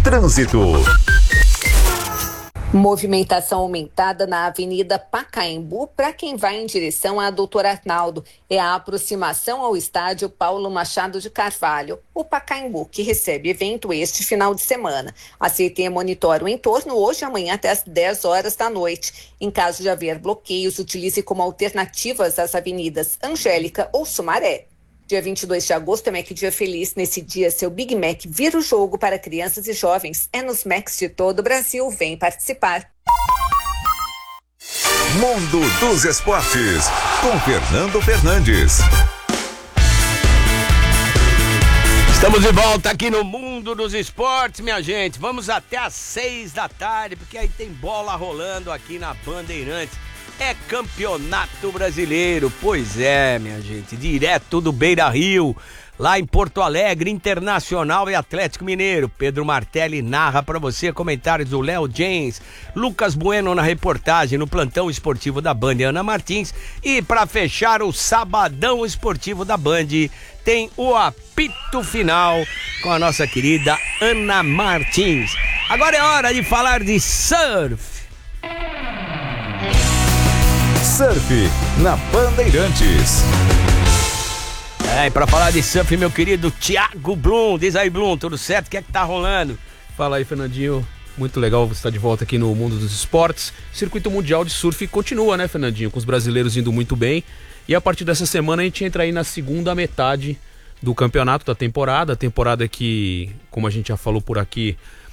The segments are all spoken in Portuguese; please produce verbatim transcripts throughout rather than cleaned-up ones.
Trânsito. Movimentação aumentada na Avenida Pacaembu para quem vai em direção à Doutor Arnaldo. É a aproximação ao estádio Paulo Machado de Carvalho, o Pacaembu, que recebe evento este final de semana. A C T monitora o entorno hoje e amanhã até às dez horas da noite. Em caso de haver bloqueios, utilize como alternativas as avenidas Angélica ou Sumaré. Dia vinte e dois de agosto é Mac Dia Feliz. Nesse dia, seu Big Mac vira o jogo para crianças e jovens. É nos Macs de todo o Brasil. Vem participar. Mundo dos Esportes, com Fernando Fernandes. Estamos de volta aqui no Mundo dos Esportes, minha gente. Vamos até às seis da tarde, porque aí tem bola rolando aqui na Bandeirantes. É Campeonato Brasileiro, pois é, minha gente, direto do Beira-Rio, lá em Porto Alegre, Internacional e Atlético Mineiro. Pedro Martelli narra para você, comentários do Léo James, Lucas Bueno na reportagem, no plantão esportivo da Band, Ana Martins. E para fechar o sabadão esportivo da Band, tem o apito final com a nossa querida Ana Martins. Agora é hora de falar de surf. Surf na Bandeirantes. É, e pra falar de surf, meu querido Thiago Blum. Diz aí, Blum, tudo certo? O que é que tá rolando? Fala aí, Fernandinho. Muito legal você estar de volta aqui no Mundo dos Esportes. O circuito mundial de surf continua, né, Fernandinho? Com os brasileiros indo muito bem. E a partir dessa semana a gente entra aí na segunda metade do campeonato da temporada. A temporada que, como a gente já falou por aqui,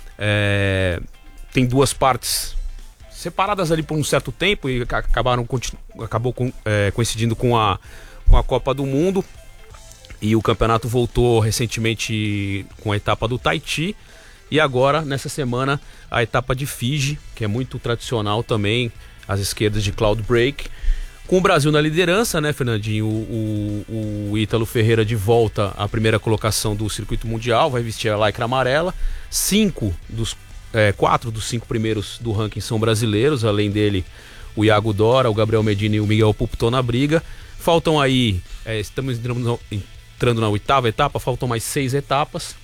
é... tem duas partes separadas ali por um certo tempo e acabaram acabou com, é, coincidindo com a, com a Copa do Mundo, e o campeonato voltou recentemente com a etapa do Tahiti, e agora nessa semana a etapa de Fiji, que é muito tradicional também, às esquerdas de Cloud Break, com o Brasil na liderança, né, Fernandinho? O, o, o Ítalo Ferreira de volta à primeira colocação do circuito mundial, vai vestir a lycra amarela. Cinco dos É, quatro dos cinco primeiros do ranking são brasileiros, além dele o Iago Dora, o Gabriel Medina e o Miguel Pupo estão na briga. Faltam aí, é, estamos entrando, entrando na oitava etapa, faltam mais seis etapas,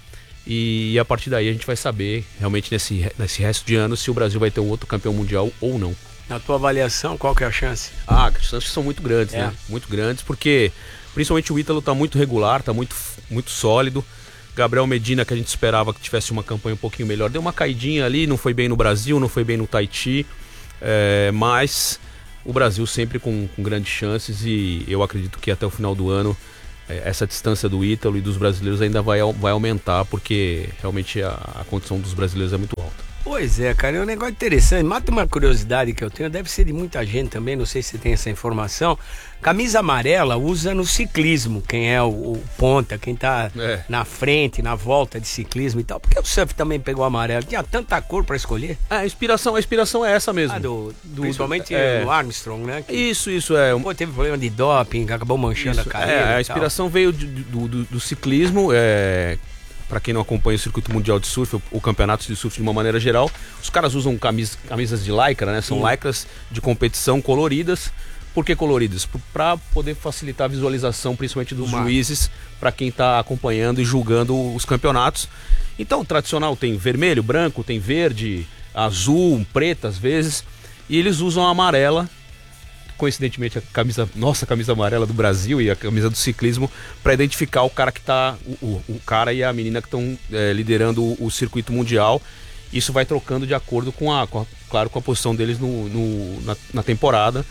e a partir daí a gente vai saber realmente nesse, nesse resto de ano se o Brasil vai ter um outro campeão mundial ou não. Na tua avaliação, qual que é a chance? Ah, as chances são muito grandes, é. né? Muito grandes, porque principalmente o Ítalo está muito regular, está muito, muito sólido. Gabriel Medina, que a gente esperava que tivesse uma campanha um pouquinho melhor, deu uma caidinha ali, não foi bem no Brasil, não foi bem no Tahiti, é, mas o Brasil sempre com, com grandes chances, e eu acredito que até o final do ano é, essa distância do Ítalo e dos brasileiros ainda vai, vai aumentar, porque realmente a, a condição dos brasileiros é muito alta. Pois é, cara, é um negócio interessante. Mata uma curiosidade que eu tenho, deve ser de muita gente também, não sei se tem essa informação. Camisa amarela usa no ciclismo, quem é o, o ponta, quem tá é. na frente, na volta de ciclismo e tal. Por que o surf também pegou amarelo? Tinha tanta cor pra escolher? É, a inspiração, a inspiração é essa mesmo. Ah, do, do, principalmente é, no Armstrong, né? Que, isso, isso é. Pô, teve problema de doping, acabou manchando isso, a carreira. É, a inspiração veio do, do, do, do ciclismo, é... Para quem não acompanha o circuito mundial de surf, o, o campeonato de surf de uma maneira geral, os caras usam camis, camisas de lycra, né? São Sim. lycras de competição coloridas. Por que coloridas? Para poder facilitar a visualização, principalmente dos juízes, para quem está acompanhando e julgando os campeonatos. Então, o tradicional tem vermelho, branco, tem verde, azul, preto às vezes, e eles usam a amarela, coincidentemente a camisa, nossa camisa amarela do Brasil e a camisa do ciclismo, para identificar o cara que tá, o, o, o cara e a menina que estão é, liderando o, o circuito mundial. Isso vai trocando de acordo com a, com a claro, com a posição deles no, no, na, na temporada.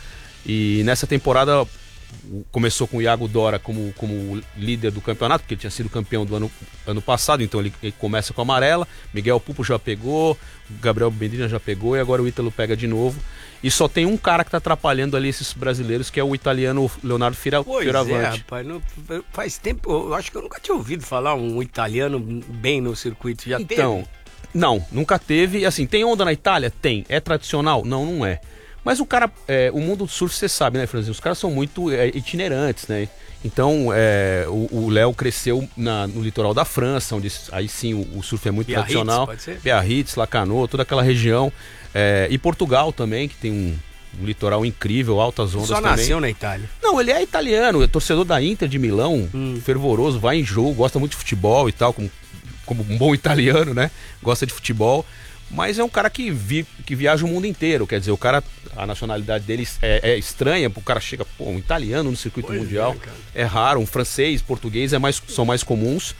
E nessa temporada começou com o Iago Dora como, como líder do campeonato, porque ele tinha sido campeão do ano, ano passado, então ele, ele começa com a amarela. Miguel Pupo já pegou, Gabriel Medina já pegou, e agora o Ítalo pega de novo. E só tem um cara que está atrapalhando ali esses brasileiros, que é o italiano Leonardo Fira, pois Fioravanti. É, rapaz, não, faz tempo, eu acho que eu nunca tinha ouvido falar um italiano bem no circuito, já então, teve? Não, nunca teve. Assim, tem onda na Itália? Tem. É tradicional? Não, não é. Mas o cara, é, o mundo do surf, você sabe, né, Franzinho? Os caras são muito é, itinerantes, né? Então, é, o Léo cresceu na, no litoral da França, onde aí sim o, o surf é muito Biarritz, tradicional. pode ser? Biarritz, Lacanau, toda aquela região. É, e Portugal também, que tem um, um litoral incrível, altas ondas Só também. Só nasceu na Itália? Não, ele é italiano, é torcedor da Inter de Milão, hum. fervoroso, vai em jogo, gosta muito de futebol e tal, como como um bom italiano, né? Gosta de futebol. Mas é um cara que, vi, que viaja o mundo inteiro. Quer dizer, o cara, a nacionalidade dele é, é estranha. O cara chega, pô, um italiano no circuito pois mundial. É, é raro. Um francês, português é mais, são mais comuns.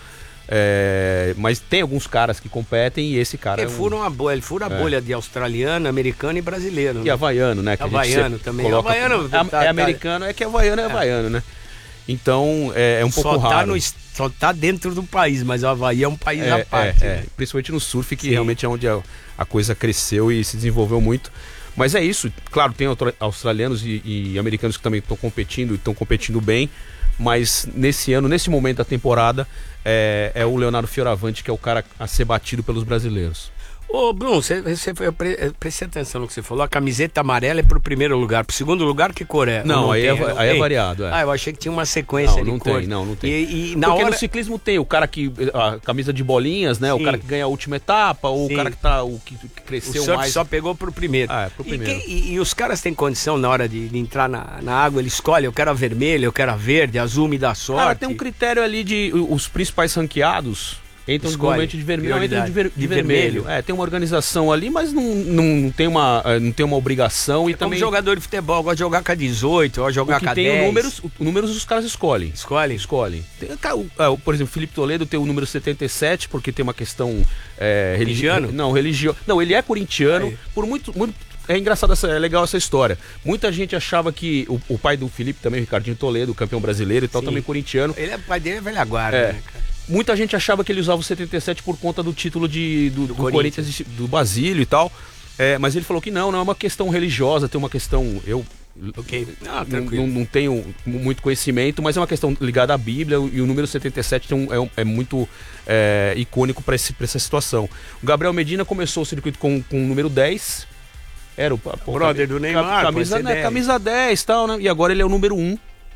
É, mas tem alguns caras que competem e esse cara ele é um... fura uma bolha, ele fura a é. bolha de australiano, americano e brasileiro. Né? E havaiano, né? Que havaiano também. Coloca... Havaiano, é, tá, é americano, é que havaiano é, é havaiano, né? Então é, é um pouco só tá raro. No, só tá dentro do país, mas o Havaí é um país é, à parte. É, né? é. Principalmente no surf, que Sim. realmente é onde a, a coisa cresceu e se desenvolveu muito. Mas é isso, claro, tem australianos e, e americanos que também estão competindo e estão competindo bem. Mas nesse ano, nesse momento da temporada, é, é o Leonardo Fioravante que é o cara a ser batido pelos brasileiros. Ô Bruno, você, você eu pre, eu prestei atenção no que você falou, a camiseta amarela é pro primeiro lugar, pro segundo lugar que cor é? Não, não aí, tem, é, aí é variado. É. Ah, eu achei que tinha uma sequência não, de não cor. Tem, não, não tem. E, e na Porque hora... no ciclismo tem o cara que, a camisa de bolinhas, né? Sim. O cara que ganha a última etapa, ou Sim. o cara que, tá, o que, que cresceu o surf mais. Só pegou pro primeiro. Ah, é, pro primeiro. E, que, e, e os caras têm condição na hora de, de entrar na, na água, ele escolhe, eu quero a vermelha, eu quero a verde, a azul me dá sorte. Cara, tem um critério ali de os principais ranqueados. Entram normalmente de vermelho, entram de, ver, de, de vermelho. vermelho. É, tem uma organização ali, mas não, não, tem, uma, não tem uma obrigação. É e também jogador de futebol, gosta de jogar com a dezoito, gosta de jogar com a dez. Tem números, o, números os caras escolhem. Escolhem? Escolhem. Tem, por exemplo, Felipe Toledo tem o número setenta e sete, porque tem uma questão é, religiosa. Não, religioso. Não, ele é corintiano. Aí. Por muito, muito. É engraçado, essa, é legal essa história. Muita gente achava que o, o pai do Felipe também, Ricardinho Toledo, campeão brasileiro e tal, Sim. também corintiano. Ele é, o pai dele é velha guarda, é. né, cara? Muita gente achava que ele usava o setenta e sete por conta do título de, do, do, do Corinthians, Corinthians do Basílio e tal. É, mas ele falou que não, não é uma questão religiosa, tem uma questão. Eu okay. ah, não, não, não tenho muito conhecimento, mas é uma questão ligada à Bíblia e o número setenta e sete tem um, é, um, é muito é, icônico para essa situação. O Gabriel Medina começou o circuito com, com o número dez. Era o pô, brother do Neymar, camisa, né, camisa dez e tal, né? E agora ele é o número um.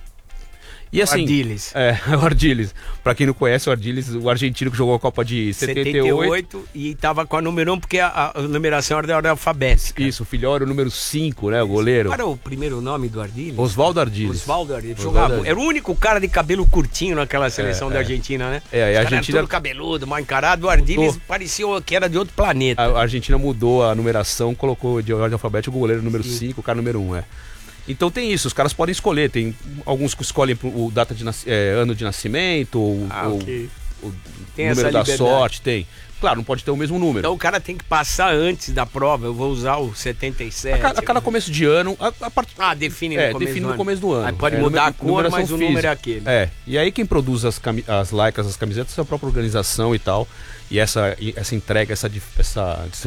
E assim, Ardiles. É, o Ardiles. Pra quem não conhece, o Ardiles, o argentino que jogou a Copa de setenta e oito. E tava com a número um, porque a, a numeração era da ordem alfabética. Isso, o Filhó era o número cinco, né? O goleiro. Qual era o primeiro nome do Ardiles? Oswaldo Ardiles. Oswaldo Ardiles. Jogava, era o único cara de cabelo curtinho naquela seleção é, da Argentina, né? É, e a Argentina. Era todo cabeludo, mal encarado. O Ardiles parecia que era de outro planeta. A Argentina mudou a numeração, colocou de ordem alfabética o goleiro número cinco, o cara número um, é. Então tem isso, os caras podem escolher, tem alguns que escolhem o data de é, ano de nascimento, ou, ah, okay. ou, o tem número da liberdade. Sorte, tem. Claro, não pode ter o mesmo número. Então o cara tem que passar antes da prova, eu vou usar o setenta e sete. A cada, a cada começo de ano... A, a part... Ah, define no, é, começo, define do no começo do ano. Aí pode é, mudar número, a cor, mas o número é aquele. É, e aí quem produz as, cami as lycras, as camisetas, é a própria organização e tal. E essa, essa entrega, essa, essa distribuição